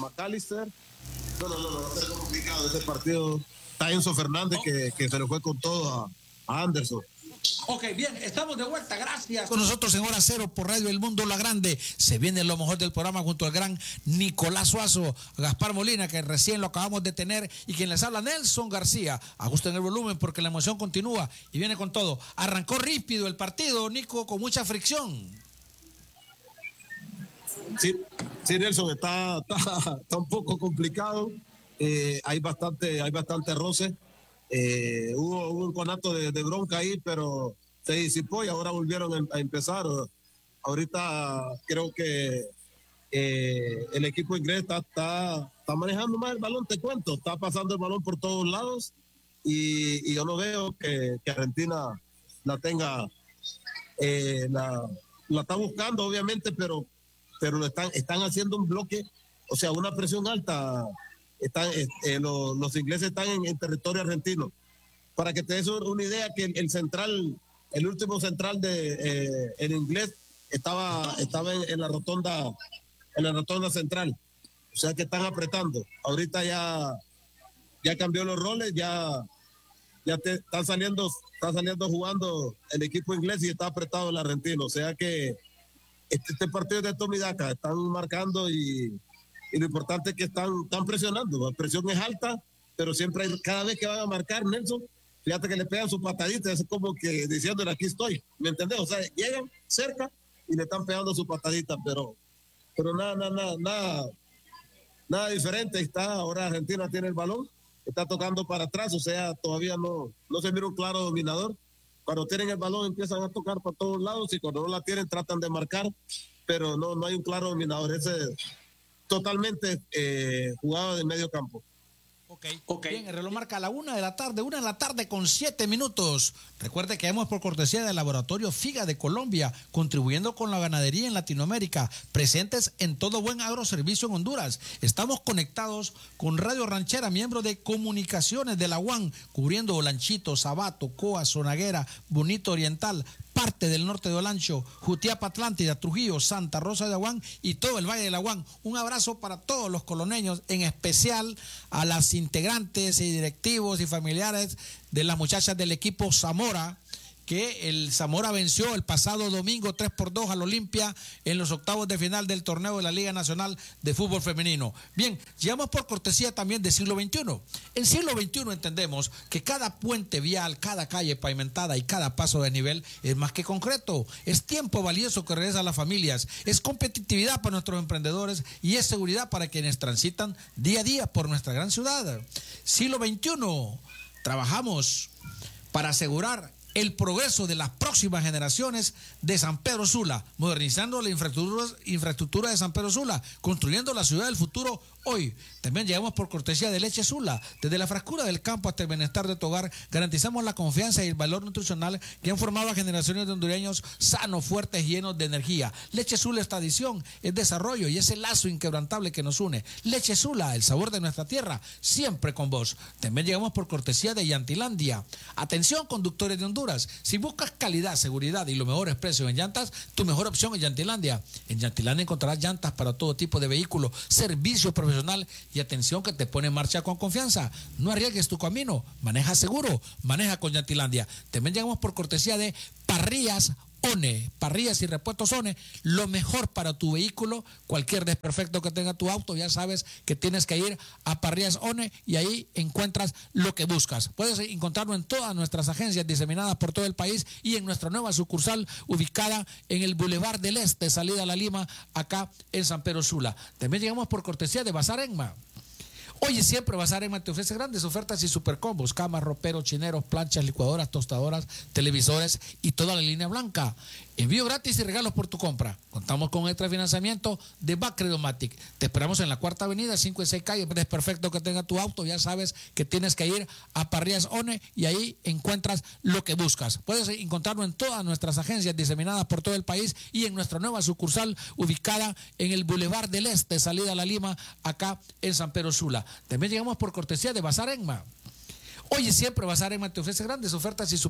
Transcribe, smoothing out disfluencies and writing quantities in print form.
McAllister. No, va a ser complicado ese partido. Está Enzo Fernández que se le fue con todo a Anderson. Ok, bien, estamos de vuelta, gracias. Con nosotros en Hora Cero por Radio El Mundo La Grande. Se viene lo mejor del programa junto al gran Nicolás Suazo, Gaspar Molina, que recién lo acabamos de tener, y quien les habla, Nelson García. Ajusten el volumen porque la emoción continúa y viene con todo. Arrancó rípido el partido, Nico, con mucha fricción. Sí, Nelson, está un poco complicado. Hay bastante roce. Hubo un conato de bronca ahí, pero se disipó y ahora volvieron a empezar. Ahorita creo que el equipo inglés está manejando más el balón, te cuento. Está pasando el balón por todos lados y yo no veo que Argentina la tenga, la está buscando obviamente, pero están haciendo un bloque, o sea, una presión alta. Los ingleses están en territorio argentino. Para que te des una idea, que el último central el inglés estaba en la rotonda central. O sea que están apretando. Ahorita ya cambió los roles, ya están saliendo jugando el equipo inglés y está apretado el argentino. O sea que este partido es de Tommy Daca, están marcando y lo importante es que están presionando. La presión es alta, pero siempre cada vez que van a marcar, Nelson, fíjate que le pegan su patadita, es como que diciéndole aquí estoy, ¿me entendés? O sea, llegan cerca y le están pegando su patadita, pero nada diferente. Ahora Argentina tiene el balón, está tocando para atrás, o sea, todavía no se mira un claro dominador. Cuando tienen el balón empiezan a tocar para todos lados y cuando no la tienen tratan de marcar, pero no hay un claro dominador. Ese totalmente jugado de medio campo. Ok. Bien, el reloj marca la 1 de la tarde con 7 minutos. Recuerde que hemos por cortesía del Laboratorio Figa de Colombia, contribuyendo con la ganadería en Latinoamérica, presentes en todo buen agroservicio en Honduras. Estamos conectados con Radio Ranchera, miembro de Comunicaciones de la UAN, cubriendo Olanchito, Sabato, Coa, Zonaguera, Bonito Oriental, parte del norte de Olancho, Jutiapa, Atlántida, Trujillo, Santa Rosa de Aguán y todo el Valle de Aguán. Un abrazo para todos los coloneños, en especial a las integrantes y directivos y familiares de las muchachas del equipo Zamora, que el Zamora venció el pasado domingo 3-2 al Olimpia en los octavos de final del torneo de la Liga Nacional de Fútbol Femenino. Bien, llegamos por cortesía también del siglo XXI. En siglo XXI entendemos que cada puente vial, cada calle pavimentada y cada paso de nivel es más que concreto. Es tiempo valioso que regresa a las familias, es competitividad para nuestros emprendedores y es seguridad para quienes transitan día a día por nuestra gran ciudad. Siglo XXI, trabajamos para asegurar el progreso de las próximas generaciones de San Pedro Sula, modernizando la infraestructura de San Pedro Sula, construyendo la ciudad del futuro hoy. También llegamos por cortesía de Leche Sula. Desde la frescura del campo hasta el bienestar de tu hogar, garantizamos la confianza y el valor nutricional que han formado a generaciones de hondureños sanos, fuertes y llenos de energía. Leche Sula es tradición, es desarrollo y es el lazo inquebrantable que nos une. Leche Sula, el sabor de nuestra tierra, siempre con vos. También llegamos por cortesía de Llantilandia. Atención, conductores de Honduras. Si buscas calidad, seguridad y los mejores precios en llantas, tu mejor opción es Llantilandia. En Llantilandia encontrarás llantas para todo tipo de vehículos, servicio profesional y atención que te pone en marcha con confianza. No arriesgues tu camino, maneja seguro, maneja con Llantilandia. También llegamos por cortesía de Parrillas ONE, parrillas y repuestos ONE, lo mejor para tu vehículo. Cualquier desperfecto que tenga tu auto, ya sabes que tienes que ir a Parrillas ONE y ahí encuentras lo que buscas. Puedes encontrarlo en todas nuestras agencias diseminadas por todo el país y en nuestra nueva sucursal ubicada en el Boulevard del Este, salida a La Lima, acá en San Pedro Sula. También llegamos por cortesía de Bazar Enma. Oye, siempre Bazar Enma te ofrece grandes ofertas y supercombos: camas, roperos, chineros, planchas, licuadoras, tostadoras, televisores y toda la línea blanca. Envío gratis y regalos por tu compra. Contamos con extra financiamiento de Bacredomatic. Te esperamos en la 4ª Avenida, 5 y 6 calles. Es perfecto que tenga tu auto, ya sabes que tienes que ir a Parrillas ONE y ahí encuentras lo que buscas. Puedes encontrarlo en todas nuestras agencias diseminadas por todo el país y en nuestra nueva sucursal ubicada en el Boulevard del Este, salida a La Lima, acá en San Pedro Sula. También llegamos por cortesía de Bazar Enma. Oye, siempre Bazar Enma te ofrece grandes ofertas y